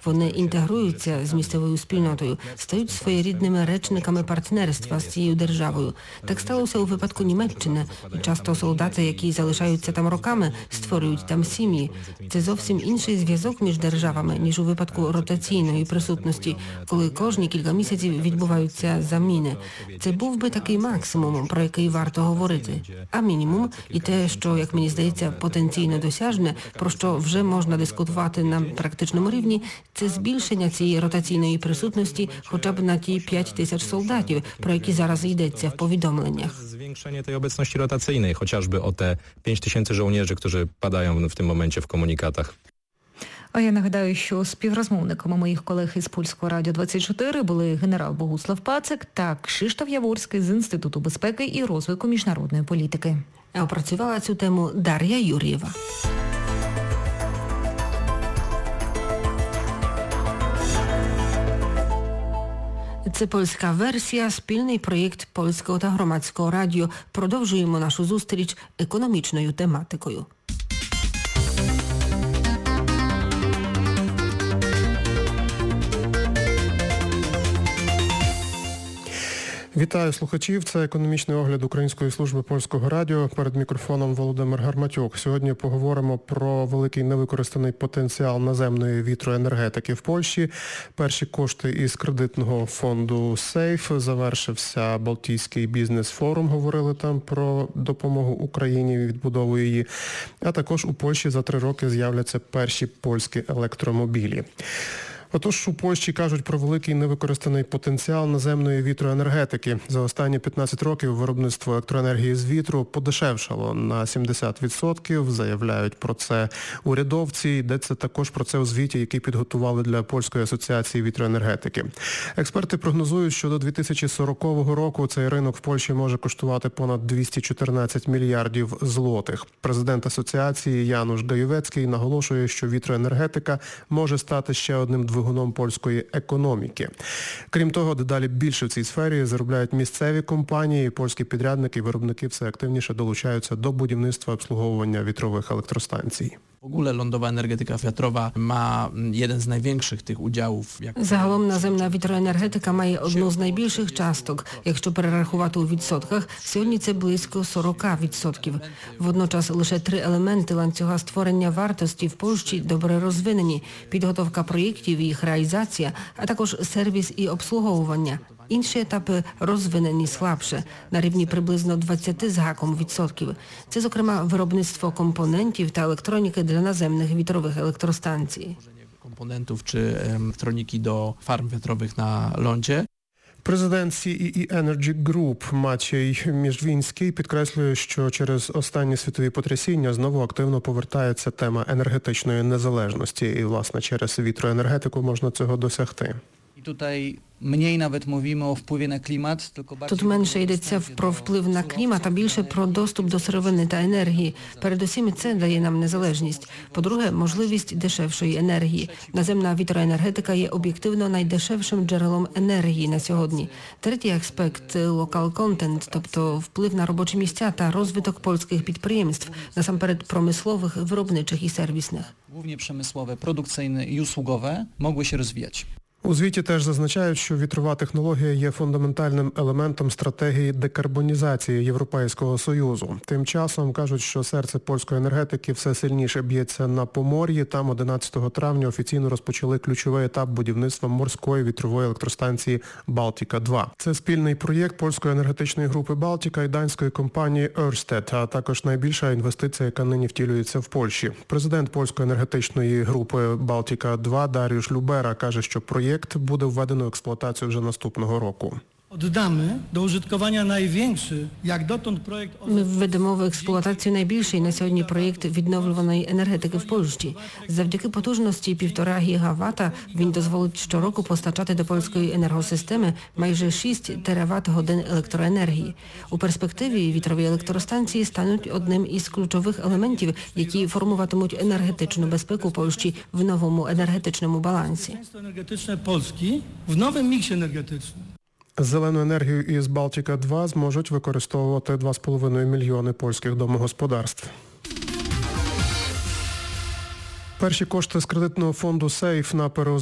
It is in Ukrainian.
Вони інтегруються з місцевою спільнотою, стають своєрідними речниками партнерства з цією державою. Так сталося у випадку Німеччини. Часто солдати, які залишаються там роками, створюють там сім'ї. Це зовсім інший зв'язок між державами, ніж у випадку ротаційної присутності, коли кожні кілька місяців відбуваються заміни. Це був би такий максимум, про який варто говорити. А мінімум і те, що, як мені здається, потенційно досяжне, про що вже можна дискутувати на практичному рівні, це збільшення цієї ротаційної присутності хоча б на ті 5 тисяч солдатів, про які зараз йдеться в повідомленнях. Zwiększenie tej obecności rotacyjnej, chociażby o te 5 tysięcy żołnierzy, którzy padają w tym momencie w komunikatach. А я нагадаю, що співрозмовниками моїх колег із Польського радіо 24 були генерал Богуслав Пацик та Кшиштоф Яворський з Інституту безпеки і розвитку міжнародної політики. Опрацювала цю тему Дар'я Юр'єва. Це польська версія, спільний проєкт Польського та Громадського радіо. Продовжуємо нашу зустріч економічною тематикою. Вітаю слухачів. Це економічний огляд Української служби Польського радіо. Перед мікрофоном Володимир Гарматюк. Сьогодні поговоримо про великий невикористаний потенціал наземної вітроенергетики в Польщі. Перші кошти із кредитного фонду «Сейф». Завершився Балтійський бізнес-форум. Говорили там про допомогу Україні і відбудову її. А також у Польщі за 3 роки з'являться перші польські електромобілі. Отож, у Польщі кажуть про великий невикористаний потенціал наземної вітроенергетики. За останні 15 років виробництво електроенергії з вітру подешевшало на 70%, заявляють про це урядовці. Йдеться також про це у звіті, який підготували для Польської асоціації вітроенергетики. Експерти прогнозують, що до 2040 року цей ринок в Польщі може коштувати понад 214 мільярдів злотих. Президент асоціації Януш Гаєвецький наголошує, що вітроенергетика може стати ще одним двигуном польської економіки. Крім того, дедалі більше в цій сфері заробляють місцеві компанії, польські підрядники і виробники все активніше долучаються до будівництва і обслуговування вітрових електростанцій. W ogóle lądowa energetyka wiatrowa ma jeden z największych tych udziałów. Загалом наземна вітроенергетика має одну з найбільших часток. Якщо перерахувати у відсотках, сьогодні це близько 40%. Водночас лише 3 елементи ланцюга створення вартості в Польщі добре розвинені. Підготовка проєктів і їх реалізація, а також сервіс і обслуговування. Інші етапи розвинені слабше, на рівні приблизно 20 з гаком відсотків. Це, зокрема, виробництво компонентів та електроніки для наземних вітрових електростанцій. Komponentów czy elektroniki do farm wiatrowych na lądzie. Президент CEE Energy Group Матвій Міжвінський підкреслює, що через останні світові потрясіння знову активно повертається тема енергетичної незалежності. І, власне, через вітроенергетику можна цього досягти. Tutaj mniej nawet mówimy o wpływie na klimat, tylko bardziej... Тут менше йдеться про вплив на клімат, а більше про доступ до сировини та енергії. Передусім це дає нам незалежність. По-друге, можливість дешевшої енергії. Наземна вітроенергетика є об'єктивно найдешевшим джерелом енергії на сьогодні. Третій аспект – local content, тобто вплив на робочі місця та розвиток польських підприємств, насамперед промислових, виробничих і сервісних. Głównie przemysłowe, produkcyjne i usługowe mogły się rozwijać. У звіті теж зазначають, що вітрова технологія є фундаментальним елементом стратегії декарбонізації Європейського Союзу. Тим часом кажуть, що серце польської енергетики все сильніше б'ється на Помор'ї. Там 11 травня офіційно розпочали ключовий етап будівництва морської вітрової електростанції «Балтіка-2». Це спільний проєкт польської енергетичної групи «Балтіка» і данської компанії «Ørsted», а також найбільша інвестиція, яка нині втілюється в Польщі. Президент польської енергетичної групи «Балтіка-2» Даріуш Любера каже, що проєкт буде введено в експлуатацію вже наступного року. Oddamy do użytkowania największy, jak dotąd projekt... Ми введемо в експлуатацію найбільший на сьогодні проєкт відновлюваної енергетики в Польщі. Завдяки потужності 1,5 гігавата він дозволить щороку постачати до польської енергосистеми майже 6 тераватт-годин електроенергії. У перспективі вітрові електростанції стануть одним із ключових елементів, які формуватимуть енергетичну безпеку Польщі в новому енергетичному балансі. ...energetyczne Polski w nowym miksie energetycznym. Зелену енергію із «Балтіка-2» зможуть використовувати 2,5 мільйони польських домогосподарств. Перші кошти з кредитного фонду «Сейф» на